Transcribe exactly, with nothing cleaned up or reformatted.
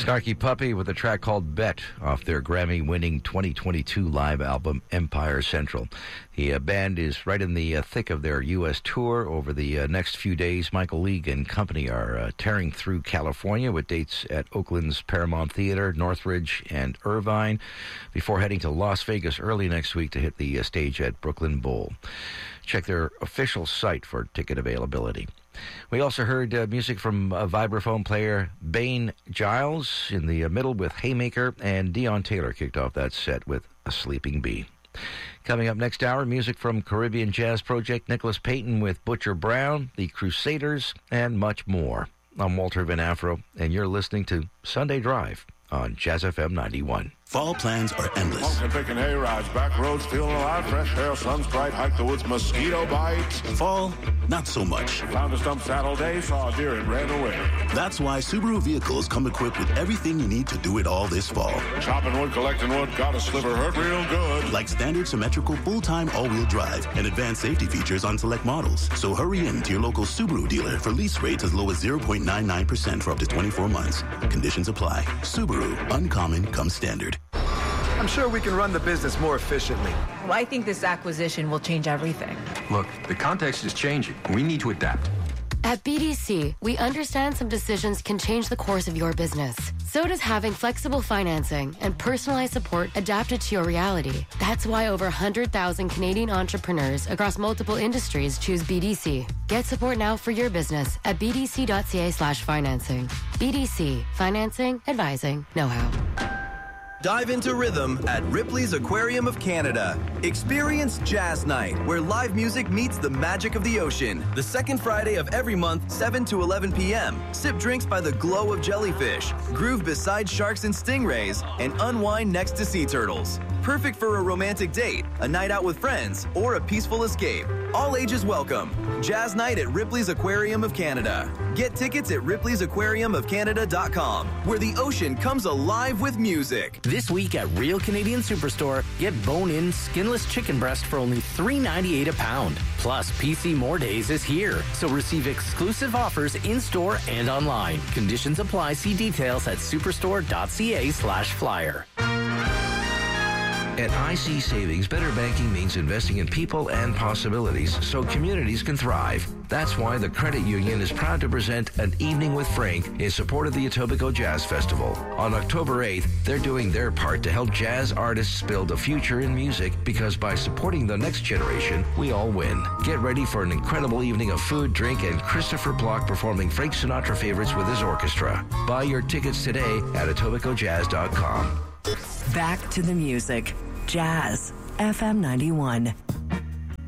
Snarky Puppy with a track called Bet off their Grammy-winning twenty twenty-two live album Empire Central. The uh, band is right in the uh, thick of their U S tour. Over the uh, next few days, Michael League and company are uh, tearing through California with dates at Oakland's Paramount Theater, Northridge, and Irvine, before heading to Las Vegas early next week to hit the uh, stage at Brooklyn Bowl. Check their official site for ticket availability. We also heard uh, music from uh, vibraphone player Bane Giles in the uh, middle with Haymaker, and Dion Taylor kicked off that set with A Sleeping Bee. Coming up next hour, music from Caribbean Jazz Project Nicholas Payton with Butcher Brown, the Crusaders, and much more. I'm Walter Van Afro, and you're listening to Sunday Drive on Jazz F M ninety-one. Fall plans are endless. Smoking, picking hay rides, back roads, feeling alive, fresh air, sun's bright, hike the woods, mosquito bites. Fall, not so much. Found a stump saddle day, saw a deer and ran away. That's why Subaru vehicles come equipped with everything you need to do it all this fall. Chopping wood, collecting wood, got a sliver, hurt real good. Like standard symmetrical full-time all-wheel drive and advanced safety features on select models. So hurry in to your local Subaru dealer for lease rates as low as zero point nine nine percent for up to twenty-four months. Conditions apply. Subaru, uncommon comes standard. I'm sure we can run the business more efficiently. Well, I think this acquisition will change everything. Look, the context is changing. We need to adapt. At B D C, we understand some decisions can change the course of your business. So does having flexible financing and personalized support adapted to your reality. That's why over one hundred thousand Canadian entrepreneurs across multiple industries choose B D C. Get support now for your business at bdc.ca slash financing. B D C, financing, advising, know-how. Dive into rhythm at Ripley's Aquarium of Canada. Experience Jazz Night, where live music meets the magic of the ocean. The second Friday of every month, seven to eleven p.m. Sip drinks by the glow of jellyfish, groove beside sharks and stingrays, and unwind next to sea turtles. Perfect for a romantic date, a night out with friends, or a peaceful escape. All ages welcome. Jazz Night at Ripley's Aquarium of Canada. Get tickets at ripley's aquarium of canada dot com, where the ocean comes alive with music. This week at Real Canadian Superstore, get bone-in, skinless chicken breast for only three ninety-eight a pound. Plus, P C More Days is here, so receive exclusive offers in-store and online. Conditions apply. See details at superstore.ca slash flyer. At I C Savings, better banking means investing in people and possibilities so communities can thrive. That's why the Credit Union is proud to present An Evening with Frank in support of the Etobicoke Jazz Festival. On October eighth, they're doing their part to help jazz artists build a future in music, because by supporting the next generation, we all win. Get ready for an incredible evening of food, drink, and Christopher Block performing Frank Sinatra favorites with his orchestra. Buy your tickets today at etobicoke jazz dot com. Back to the music. Jazz F M ninety-one.